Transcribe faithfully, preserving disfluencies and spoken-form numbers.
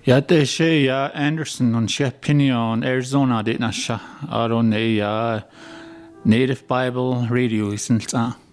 Ja, det sé ja Anderson on Shepinion, Arizona dit nasha. Aron e ja Native Bible Radio isn't ah.